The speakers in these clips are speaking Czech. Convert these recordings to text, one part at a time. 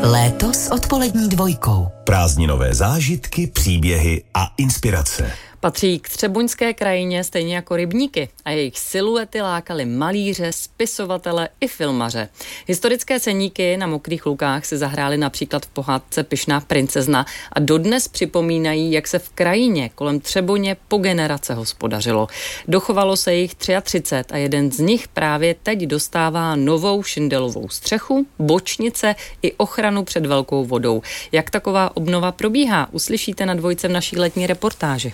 Léto s odpolední dvojkou. Prázdninové zážitky, příběhy a inspirace. Patří k třeboňské krajině stejně jako rybníky a jejich siluety lákaly malíře, spisovatele i filmaře. Historické ceníky na Mokrých Lukách se zahrály například v pohádce Pyšná princezna a dodnes připomínají, jak se v krajině kolem Třeboně po generace hospodařilo. Dochovalo se jich 33 a jeden z nich právě teď dostává novou šindelovou střechu, bočnice i ochranu před velkou vodou. Jak taková obnova probíhá, uslyšíte na Dvojce v naší letní reportáži.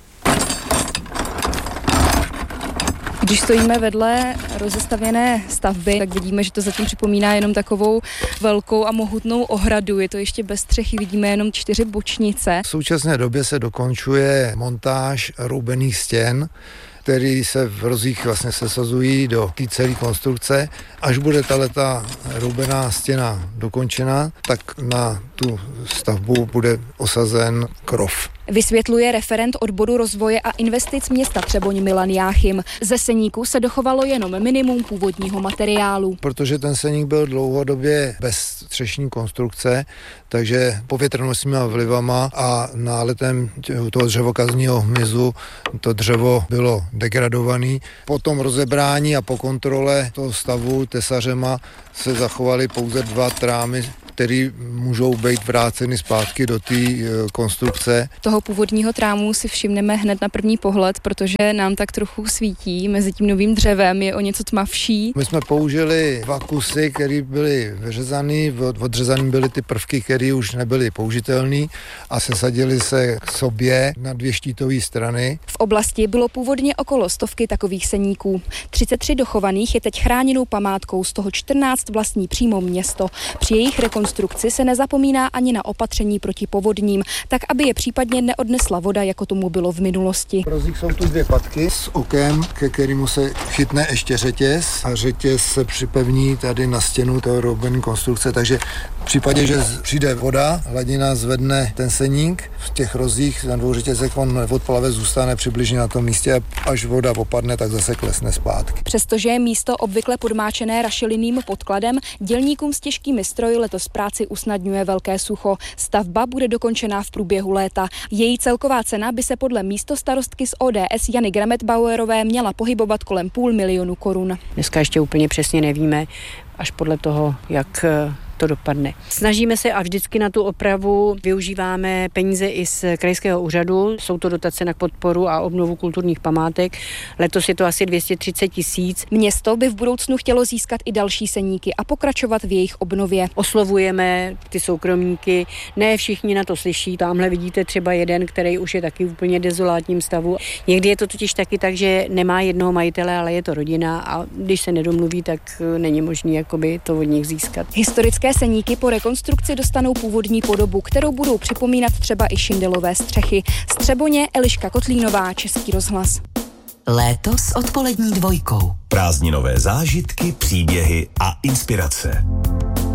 Když stojíme vedle rozestavěné stavby, tak vidíme, že to zatím připomíná jenom takovou velkou a mohutnou ohradu. Je to ještě bez střechy, vidíme jenom 4 bočnice. V současné době se dokončuje montáž roubených stěn, které se v rozích vlastně sesazují do té celé konstrukce. Až bude tato roubená stěna dokončena, tak na tu stavbu bude osazen krov. Vysvětluje referent odboru rozvoje a investic města Třeboň Milan Jáchym. Ze seníku se dochovalo jenom minimum původního materiálu. Protože ten seník byl dlouhodobě bez střešní konstrukce, takže povětrnostníma vlivama a náletem toho dřevokazního hmyzu to dřevo bylo degradované. Po tom rozebrání a po kontrole toho stavu tesařema se zachovaly pouze 2 trámy, které můžou být vráceny zpátky do té konstrukce. Toho původního trámu si všimneme hned na první pohled, protože nám tak trochu svítí mezi tím novým dřevem, je o něco tmavší. My jsme použili 2 kusy, které byly vyřezané, odřezané byly ty prvky, které už nebyly použitelné a sesadily se k sobě na 2 štítové strany. V oblasti bylo původně okolo 100 takových seníků. 33 dochovaných je teď chráněnou památkou, z toho 14 vlastní přímo město. Při jejich rekonstrukci se nezapomíná ani na opatření proti povodním, tak aby je případně neodnesla voda, jako tomu bylo v minulosti. V rozích jsou tu 2 patky s okem, ke kterému se chytne ještě řetěz a řetěz se připevní tady na stěnu toho roubené konstrukce, takže v případě, že přijde voda, hladina zvedne ten seník, v těch rozích na 2 řetězech on od plave zůstane přibližně na tom místě a až voda opadne, tak zase klesne zpátky. Přestože je místo obvykle podmáčené rašeliným podkladem, dělníkům s těžkými stroji letos práci usnadňuje velké sucho. Stavba bude dokončená v průběhu léta. Její celková cena by se podle místostarostky z ODS Jany Grametbauerové měla pohybovat kolem 500 000 korun. Dneska ještě úplně přesně nevíme, až podle toho, jak to dopadne. Snažíme se a vždycky na tu opravu využíváme peníze i z krajského úřadu. Jsou to dotace na podporu a obnovu kulturních památek. Letos je to asi 230 000. Město by v budoucnu chtělo získat i další seníky a pokračovat v jejich obnově. Oslovujeme ty soukromníky, ne všichni na to slyší. Tamhle vidíte třeba jeden, který už je taky v úplně dezolátním stavu. Někdy je to totiž taky tak, že nemá jednoho majitele, ale je to rodina a když se nedomluví, tak není možné jakoby to od nich získat. Historické seníky po rekonstrukci dostanou původní podobu, kterou budou připomínat třeba i šindelové střechy. Z Třeboně Eliška Kotlínová, Český rozhlas. Léto s odpolední dvojkou. Prázdninové zážitky, příběhy a inspirace.